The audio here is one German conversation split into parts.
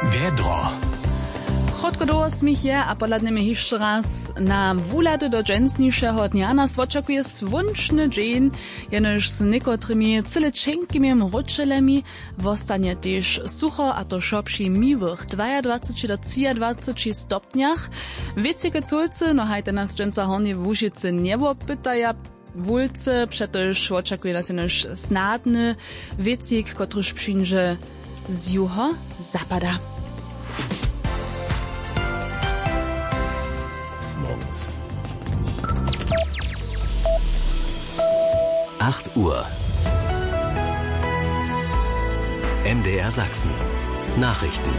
Wiedro. Krótko do 8 je, a poladnemy jeszcze raz na wulady do dżęsniejszego dnia nas oczekuje słoneczny dzień, jenoż z niekotrymi cieleńkimi mruczelemi wostanie też sucho, a to szopši miłych 22 do 23 stopniach. Wiecike culcy, no hajte nas dżęca hornie w Łużycy niebo pytaja wulce, przetoż oczekuje nas jenoż snadny wiecik, kotryż przyjdzie z juho zapada. Morgens. 8 Uhr. MDR Sachsen. Nachrichten.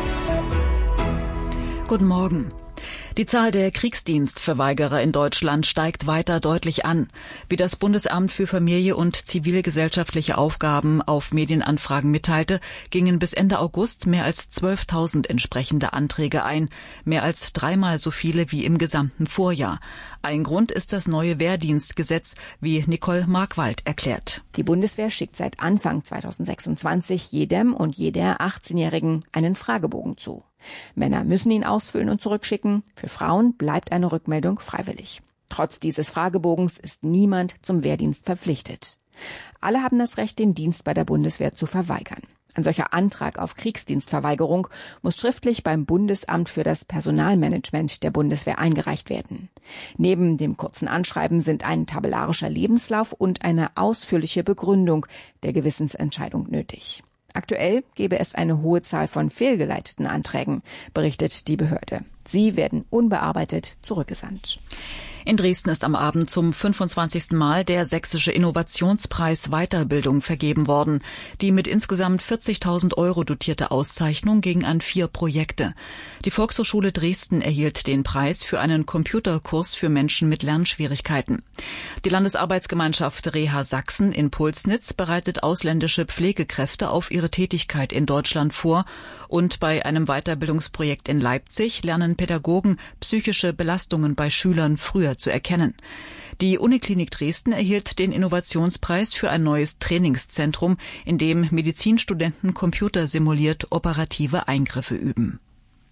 Guten Morgen. Die Zahl der Kriegsdienstverweigerer in Deutschland steigt weiter deutlich an. Wie das Bundesamt für Familie und zivilgesellschaftliche Aufgaben auf Medienanfragen mitteilte, gingen bis Ende August mehr als 12.000 entsprechende Anträge ein, mehr als 3-mal so viele wie im gesamten Vorjahr. Ein Grund ist das neue Wehrdienstgesetz, wie Nicole Markwald erklärt. Die Bundeswehr schickt seit Anfang 2026 jedem und jeder 18-Jährigen einen Fragebogen zu. Männer müssen ihn ausfüllen und zurückschicken. Für Frauen bleibt eine Rückmeldung freiwillig. Trotz dieses Fragebogens ist niemand zum Wehrdienst verpflichtet. Alle haben das Recht, den Dienst bei der Bundeswehr zu verweigern. Ein solcher Antrag auf Kriegsdienstverweigerung muss schriftlich beim Bundesamt für das Personalmanagement der Bundeswehr eingereicht werden. Neben dem kurzen Anschreiben sind ein tabellarischer Lebenslauf und eine ausführliche Begründung der Gewissensentscheidung nötig. Aktuell gebe es eine hohe Zahl von fehlgeleiteten Anträgen, berichtet die Behörde. Sie werden unbearbeitet zurückgesandt. In Dresden ist am Abend zum 25. Mal der Sächsische Innovationspreis Weiterbildung vergeben worden. Die mit insgesamt 40.000 € dotierte Auszeichnung ging an 4 Projekte. Die Volkshochschule Dresden erhielt den Preis für einen Computerkurs für Menschen mit Lernschwierigkeiten. Die Landesarbeitsgemeinschaft Reha Sachsen in Pulsnitz bereitet ausländische Pflegekräfte auf ihre Tätigkeit in Deutschland vor. Und bei einem Weiterbildungsprojekt in Leipzig lernen Pädagogen psychische Belastungen bei Schülern früher zu erkennen. Die Uniklinik Dresden erhielt den Innovationspreis für ein neues Trainingszentrum, in dem Medizinstudenten computersimuliert operative Eingriffe üben.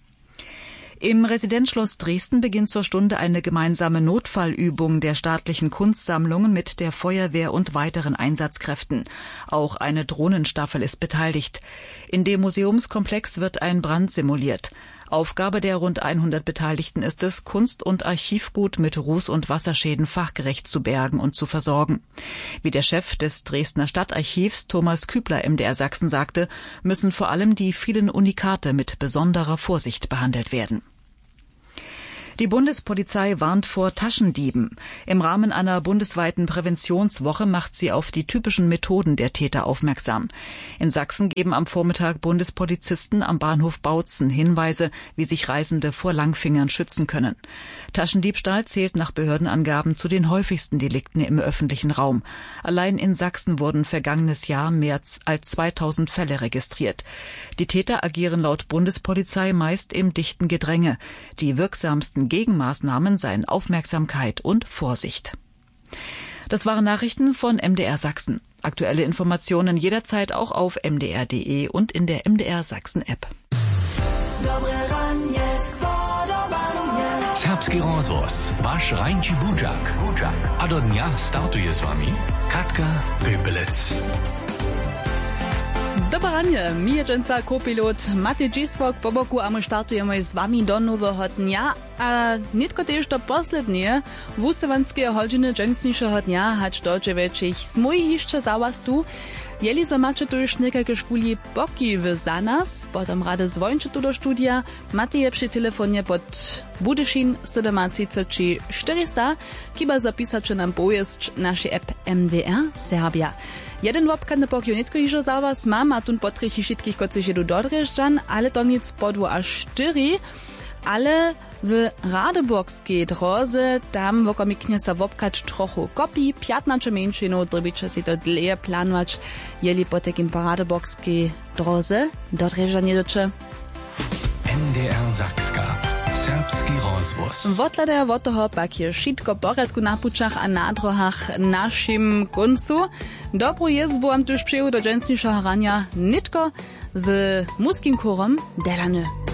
Im Residenzschloss Dresden beginnt zur Stunde eine gemeinsame Notfallübung der staatlichen Kunstsammlungen mit der Feuerwehr und weiteren Einsatzkräften. Auch eine Drohnenstaffel ist beteiligt. In dem Museumskomplex wird ein Brand simuliert. Aufgabe der rund 100 Beteiligten ist es, Kunst- und Archivgut mit Ruß- und Wasserschäden fachgerecht zu bergen und zu versorgen. Wie der Chef des Dresdner Stadtarchivs Thomas Kübler MDR Sachsen sagte, müssen vor allem die vielen Unikate mit besonderer Vorsicht behandelt werden. Die Bundespolizei warnt vor Taschendieben. Im Rahmen einer bundesweiten Präventionswoche macht sie auf die typischen Methoden der Täter aufmerksam. In Sachsen geben am Vormittag Bundespolizisten am Bahnhof Bautzen Hinweise, wie sich Reisende vor Langfingern schützen können. Taschendiebstahl zählt nach Behördenangaben zu den häufigsten Delikten im öffentlichen Raum. Allein in Sachsen wurden vergangenes Jahr mehr als 2000 Fälle registriert. Die Täter agieren laut Bundespolizei meist im dichten Gedränge. Die wirksamsten Gegenmaßnahmen seien Aufmerksamkeit und Vorsicht. Das waren Nachrichten von MDR Sachsen. Aktuelle Informationen jederzeit auch auf mdr.de und in der MDR Sachsen App. Serbski rozvoz, vaš Rajnči Buđak. A do dnia startuje s vami Katka Pöpelec. Dobre ranie, mi je dżęca kopilot Matej Dziswok po boku, a my startujemy z wami do nowego dnia, a nitko też do poslednie wusewanskiego hodźiny dżęsniejszego dnia, hać do dziewięcich smój jeszcze za was tu. Jeli za macie tu już niekalkie szpuli boki w za nas, potem rady zwończy tu do studia, Matej je przy telefonie pod Budyszin 37 400, kiba zapisać nam pojazd naszej app MDR Serbia. Jeden wopkany pokio nitko iżo za was mam, a tun potrychi wszystkich kocy się do Dodreżdżan, ale to nic podło aż 4, ale w Radeborskiej drodze tam wokomiknie sa wopkać trochu kopi, 15 mężczyzn drobicze si to dleje planować, jeli po takim po Radeborskiej drodze Dodreżdżan jedocze. MDR Sachska. Serbski rozvoz. Wotlader wotoho pak je šitko poredku na pučach a na drohach našim koncu. Dobru jezbu wam tuż przyjęł do dżęsniejszego rania nitko z muskim chórem Delany.